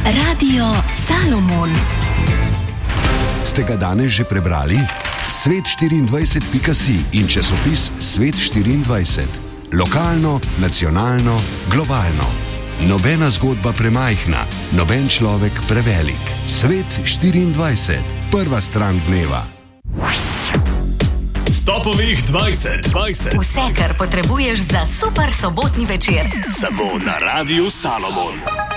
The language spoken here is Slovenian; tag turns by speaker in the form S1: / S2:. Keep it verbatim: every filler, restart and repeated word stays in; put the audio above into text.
S1: Radio Salomon.
S2: Ste ga danes že prebrali? svet štiriindvajset pika si in časopis Svet štiriindvajset. Lokalno, nacionalno, globalno. Nobena zgodba premajhna, noben človek prevelik. Svet štiriindvajset. Prva stran dneva.
S3: Stopovih dvajset, dvajset.
S1: Vse, kar potrebuješ za super sobotni večer.
S3: Samo na Radiu Salomon.